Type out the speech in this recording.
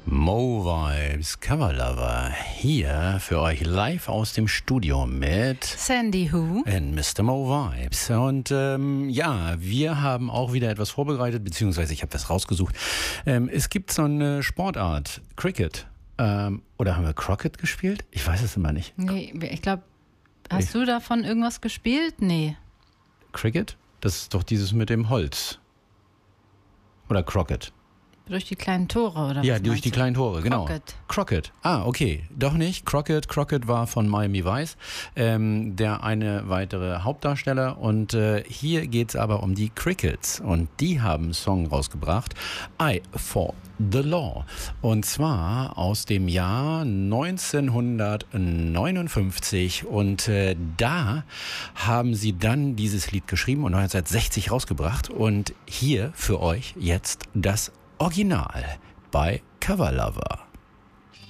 Mo Vibes Cover Lover hier für euch live aus dem Studio mit Sandy Who und Mr. Mo Vibes. Und ja, wir haben auch wieder etwas vorbereitet, beziehungsweise ich habe was rausgesucht. Es gibt so eine Sportart, Cricket. Oder haben wir Crockett gespielt? Ich weiß es immer nicht. Nee, ich glaube, hast du davon irgendwas gespielt? Nee. Cricket? Das ist doch dieses mit dem Holz. Oder Crockett? Durch die kleinen Tore, oder was? Ja, durch die kleinen Tore, genau. Crockett. Crockett. Ah, okay. Doch nicht. Crockett war von Miami Vice, der eine weitere Hauptdarsteller. Und hier geht's aber um die Crickets. Und die haben einen Song rausgebracht, I Fought the Law. Und zwar aus dem Jahr 1959. Und da haben sie dann dieses Lied geschrieben und 1960 rausgebracht. Und hier für euch jetzt das Original bei Cover Lover.